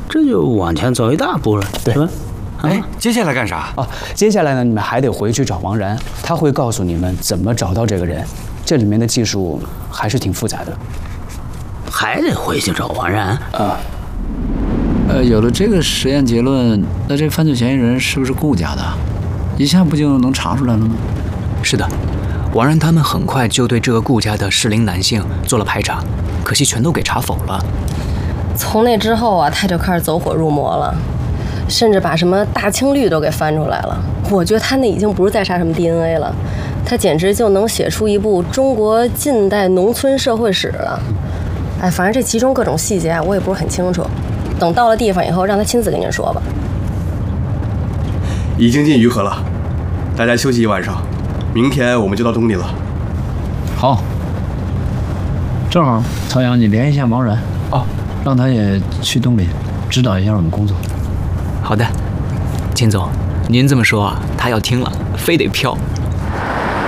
这就往前走一大步了， 对吧？ 哎，接下来干啥？ 哦，接下来呢，你们还得回去找王然，他会告诉你们怎么找到这个人。这里面的技术还是挺复杂的。 还得回去找王然啊。 有了这个实验结论，那这犯罪嫌疑人是不是顾家的？一下不就能查出来了吗？ 是的，王然他们很快就对这个顾家的适龄男性做了排查，可惜全都给查否了。 从那之后啊，他就开始走火入魔了，甚至把什么大清律都给翻出来了。我觉得他那已经不是在查什么 DNA 了，他简直就能写出一部中国近代农村社会史了。哎，反正这其中各种细节啊，我也不是很清楚。等到了地方以后，让他亲自跟您说吧。 已经进鱼河了，大家休息一晚上，明天我们就到东里了。 好，正好，曹阳，你联系一下王然哦，让他也去东里指导一下我们工作。 好的，秦总，您这么说啊，他要听了，非得飘。